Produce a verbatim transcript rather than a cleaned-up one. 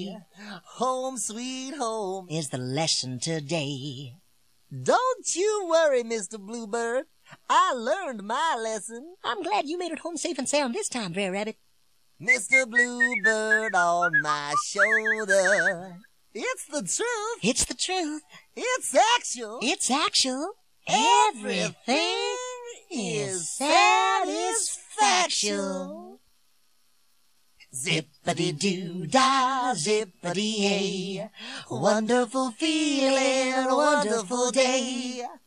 Home sweet home is the lesson today. Don't you worry, Mister Bluebird. I learned my lesson. I'm glad you made it home safe and sound this time, Brer Rabbit. Mister Bluebird on my shoulder. It's the truth. It's the truth. It's actual. It's actual. Everything is satisfactual. Zippity-doo-dah, zippity-yay. Wonderful feeling, wonderful day.